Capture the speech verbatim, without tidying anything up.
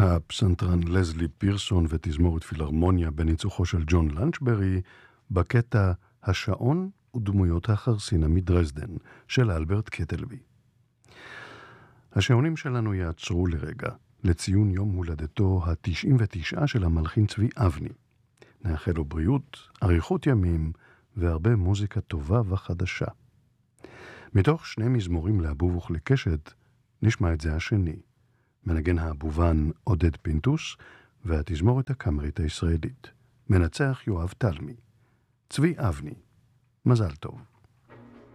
הפסנתרן לזלי פירסון ותזמורת פילהרמוניה בניצוחו של ג'ון לנצ'ברי בקטע השעון ודמויות החרסינה מדרזדן של אלברט קטלבי. השעונים שלנו יעצרו לרגע לציון יום הולדתו ה-תשעים ותשע של המלחין צבי אבני. נאחל לו בריאות, אריכות ימים והרבה מוזיקה טובה וחדשה. מתוך שני מזמורים לאבוב וכלקשת נשמע את זה השני. מנגן האבובן עודד פינטוס והתזמורת הקאמרית הישראלית. מנצח יואב תלמי. צבי אבני. מזל טוב.